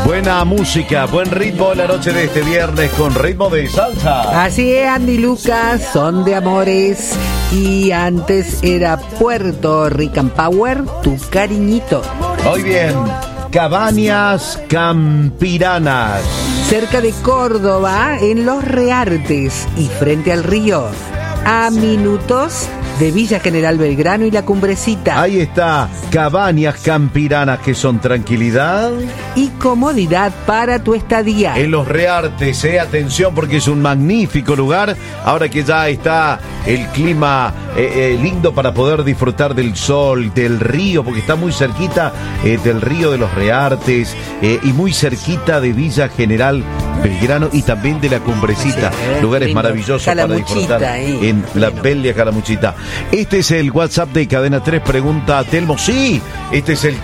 Buena música, buen ritmo la noche de este viernes con ritmo de salsa. Así es, Andy Lucas, son de amores. Y antes era Puerto Rican Power, tu cariñito. Muy bien, Cabañas Campiranas. Cerca de Córdoba, en Los Reartes y frente al río. A minutos de Villa General Belgrano y La Cumbrecita. Ahí está, Cabañas Campiranas, que son tranquilidad y comodidad para tu estadía. En Los Reartes, atención porque es un magnífico lugar. Ahora que ya está el clima lindo para poder disfrutar del sol, del río, porque está muy cerquita del río de Los Reartes y muy cerquita de Villa General Belgrano y también de La Cumbrecita. Sí, lugares lindo. Maravillosos para disfrutar en la bella Calamuchita. Este es el WhatsApp de Cadena 3, pregunta a Telmo. Sí, este es el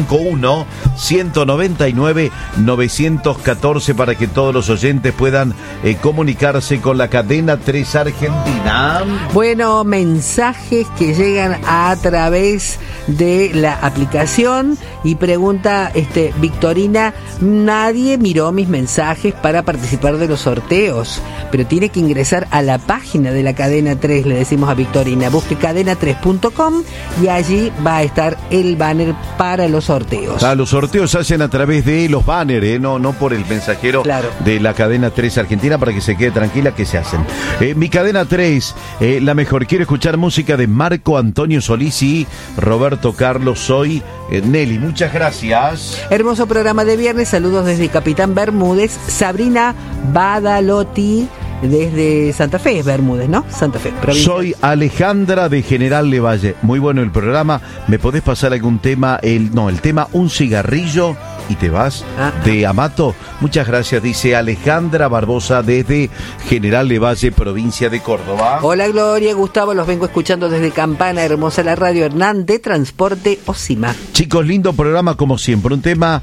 351-199-914 para que todos los oyentes puedan comunicarse con la Cadena 3 Argentina. Bueno, mensajes que llegan a través de la aplicación y pregunta Victorina, nadie miró mis mensajes para participar de los sorteos, pero tiene que ingresar a la página de la Cadena 3, le decimos a Victorina, busque cadena3.com y allí va a estar el banner para los sorteos. Los sorteos se hacen a través de los banners, no por el mensajero de la Cadena 3 Argentina, para que se quede tranquila que se hacen. Mi Cadena 3, la mejor, quiero escuchar música de Marco Antonio Solís y Roberto Carlos, soy Nelly, muchas gracias. Hermoso programa de viernes, saludos desde Capitán Bermúdez, Sabrina Badalotti, desde Santa Fe, es Bermúdez, ¿no? Santa Fe, provincia. Soy Alejandra de General Levalle. Muy bueno el programa. ¿Me podés pasar algún tema? El tema Un cigarrillo y te vas, de Amato. Muchas gracias, dice Alejandra Barbosa desde General Levalle, provincia de Córdoba. Hola Gloria, Gustavo, los vengo escuchando desde Campana, hermosa la radio. Hernán de Transporte Osima. Chicos, lindo programa como siempre. Un tema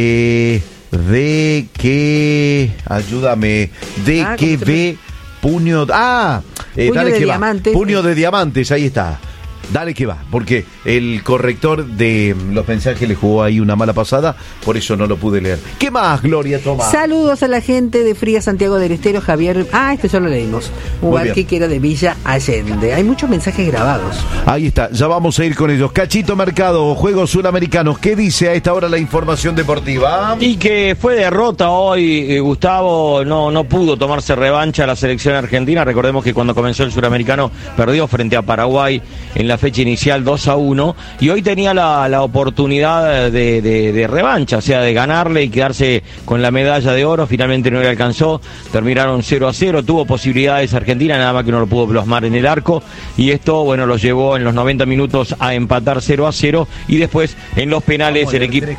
de que, ayúdame, de que ve puño, puño dale de que diamantes. Va, puño de diamantes, ahí está. Dale que va, porque el corrector de los mensajes le jugó ahí una mala pasada, por eso no lo pude leer. ¿Qué más, Gloria, toma? Saludos a la gente de Fría Santiago del Estero, Javier. Este ya lo leímos. Un lugar que era de Villa Allende. Hay muchos mensajes grabados. Ahí está, ya vamos a ir con ellos. Cachito Mercado, Juegos Sudamericanos. ¿Qué dice a esta hora la información deportiva? Y que fue derrota hoy, Gustavo, no pudo tomarse revancha la selección argentina. Recordemos que cuando comenzó el Suramericano perdió frente a Paraguay en la fecha inicial 2-1, y hoy tenía la oportunidad de revancha, o sea, de ganarle y quedarse con la medalla de oro. Finalmente no le alcanzó, terminaron 0-0, tuvo posibilidades Argentina, nada más que no lo pudo plasmar en el arco, y esto, bueno, los llevó en los 90 minutos a empatar 0-0, y después en los penales el equipo...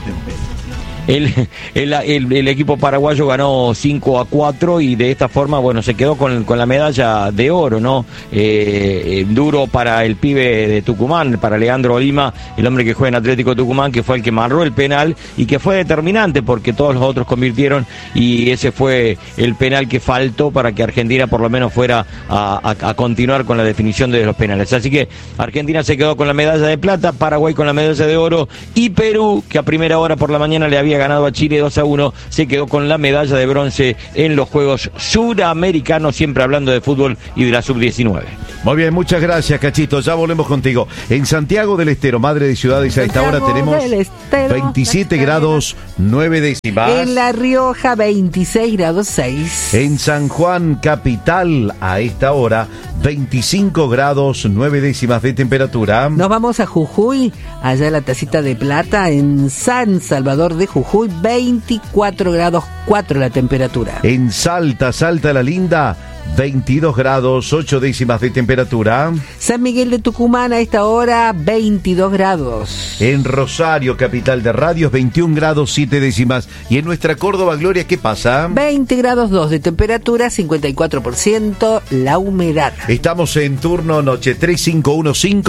El equipo paraguayo ganó 5-4 y de esta forma, bueno, se quedó con la medalla de oro, ¿no? Duro para el pibe de Tucumán, para Leandro Lima, el hombre que juega en Atlético Tucumán, que fue el que marró el penal y que fue determinante porque todos los otros convirtieron, y ese fue el penal que faltó para que Argentina por lo menos fuera a continuar con la definición de los penales. Así que Argentina se quedó con la medalla de plata, Paraguay con la medalla de oro, y Perú, que a primera hora por la mañana le había ganado a Chile 2-1, se quedó con la medalla de bronce en los Juegos Suramericanos, siempre hablando de fútbol y de la sub-19. Muy bien, muchas gracias, Cachito, ya volvemos contigo. En Santiago del Estero, madre de ciudades, a esta hora tenemos 27 grados 9 décimas. En La Rioja 26 grados 6. En San Juan capital, a esta hora 25 grados 9 décimas de temperatura. Nos vamos a Jujuy, allá la Tacita de Plata, en San Salvador de Jujuy, 24 grados 4 la temperatura. En Salta la Linda, 22 grados 8 décimas de temperatura. San Miguel de Tucumán, a esta hora 22 grados. En Rosario, capital de radios, 21 grados 7 décimas. Y en nuestra Córdoba, Gloria, ¿qué pasa? 20 grados 2 de temperatura, 54% la humedad. Estamos en turno noche 3515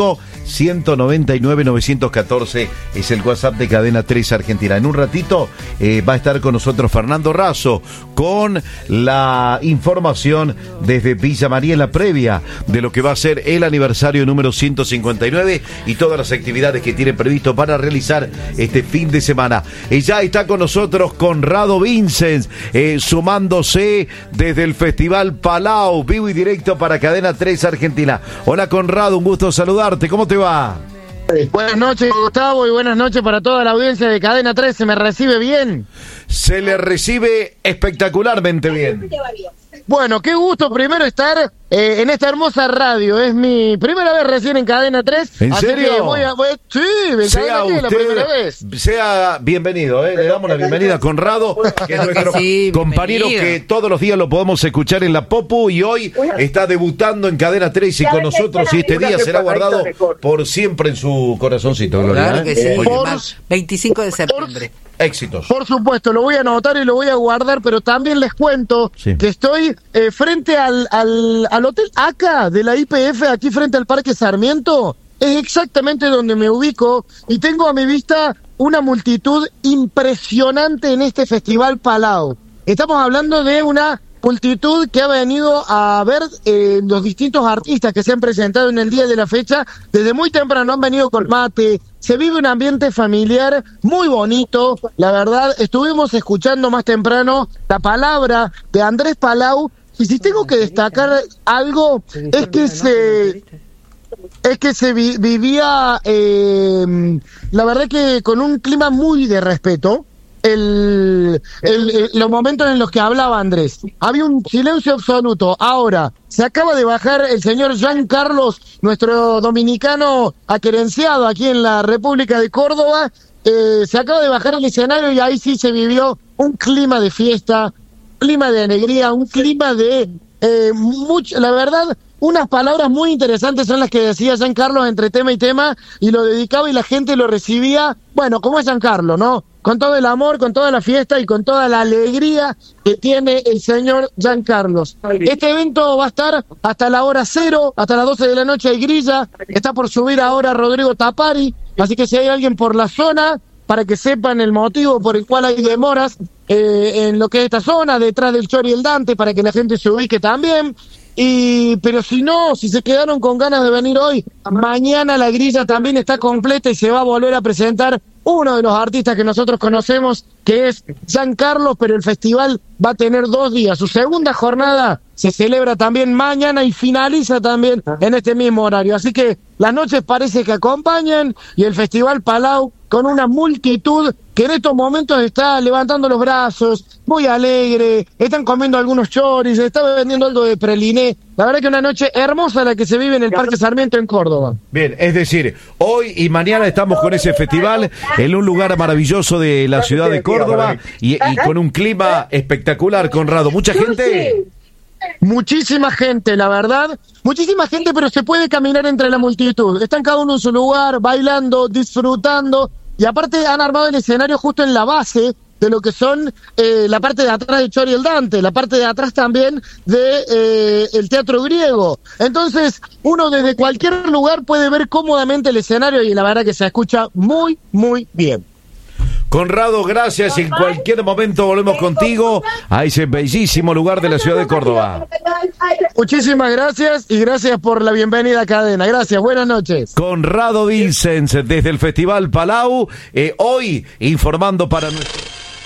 199-914 es el WhatsApp de Cadena 3 Argentina. En un ratito va a estar con nosotros Fernando Razo con la información desde Villa María en la previa de lo que va a ser el aniversario número 159 y todas las actividades que tiene previsto para realizar este fin de semana. Ya está con nosotros Conrado Vincenz, sumándose desde el Festival Palau, vivo y directo para Cadena 3 Argentina. Hola Conrado, un gusto saludarte, ¿cómo te va? Buenas noches, Gustavo, y buenas noches para toda la audiencia de Cadena 3. ¿Se me recibe bien? Se le recibe espectacularmente bien. Bueno, qué gusto primero estar en esta hermosa radio. Es mi primera vez recién en Cadena 3. ¿En serio? Sí, en Cadena 3 es la primera vez. Sea bienvenido, le damos la bienvenida a Conrado, que es nuestro compañero que todos los días lo podemos escuchar en la Popu y hoy está debutando en Cadena 3 y con nosotros, y este día será guardado por siempre en su corazoncito, Gloria. Claro que sí, 25 de septiembre. Éxitos. Por supuesto, lo voy a anotar y lo voy a guardar, pero también les cuento que estoy frente al Hotel ACA de la YPF, aquí frente al Parque Sarmiento. Es exactamente donde me ubico y tengo a mi vista una multitud impresionante en este Festival Palau. Estamos hablando de una multitud que ha venido a ver los distintos artistas que se han presentado en el día de la fecha. Desde muy temprano han venido con mate, se vive un ambiente familiar muy bonito. La verdad, estuvimos escuchando más temprano la palabra de Andrés Palau, y si tengo que destacar algo, es que se vivía, la verdad que con un clima muy de respeto. Los momentos en los que hablaba Andrés, había un silencio absoluto. Ahora, se acaba de bajar el señor Jean Carlos, nuestro dominicano aquerenciado aquí en la República de Córdoba. Se acaba de bajar el escenario y ahí sí se vivió un clima de fiesta, clima de alegría, un clima de la verdad, unas palabras muy interesantes son las que decía Jean Carlos entre tema y tema, y lo dedicaba y la gente lo recibía, bueno, como es Jean Carlos, ¿no? Con todo el amor, con toda la fiesta y con toda la alegría que tiene el señor Jean Carlos. Este evento va a estar hasta la hora 0, hasta las 12 de la noche hay grilla, está por subir ahora Rodrigo Tapari, así que si hay alguien por la zona, para que sepan el motivo por el cual hay demoras en lo que es esta zona, detrás del Chori y el Dante, para que la gente se ubique también. Pero si no, si se quedaron con ganas de venir hoy, mañana la grilla también está completa y se va a volver a presentar uno de los artistas que nosotros conocemos, que es Jean Carlos, pero el festival va a tener 2 días. Su segunda jornada se celebra también mañana y finaliza también en este mismo horario. Así que las noches parece que acompañan y el Festival Palau con una multitud que en estos momentos está levantando los brazos, muy alegre, están comiendo algunos choris, está vendiendo algo de praliné. La verdad que una noche hermosa la que se vive en el Parque Sarmiento en Córdoba. Bien, es decir, hoy y mañana estamos con ese festival en un lugar maravilloso de la ciudad de Córdoba y con un clima espectacular, Conrado. ¿Mucha gente? Muchísima gente, la verdad, muchísima gente, pero se puede caminar entre la multitud. Están cada uno en su lugar, bailando, disfrutando, y aparte han armado el escenario justo en la base de lo que son la parte de atrás de Chori y el Dante, la parte de atrás también de el Teatro Griego. Entonces, uno desde cualquier lugar puede ver cómodamente el escenario y la verdad que se escucha muy, muy bien. Conrado, gracias. En cualquier momento volvemos contigo a ese bellísimo lugar de la ciudad de Córdoba. Muchísimas gracias y gracias por la bienvenida a Cadena. Gracias, buenas noches. Conrado Vincenz desde el Festival Palau, hoy informando para nuestro...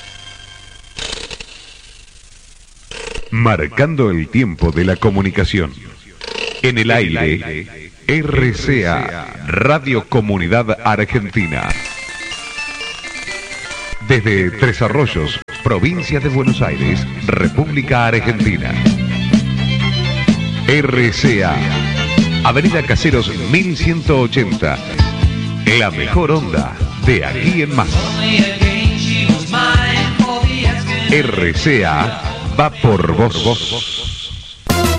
Marcando el tiempo de la comunicación. En el aire, RCA, Radio Comunidad Argentina. Desde Tres Arroyos, provincia de Buenos Aires, República Argentina. RCA, Avenida Caseros 1180. La mejor onda de aquí en más. RCA va por vos.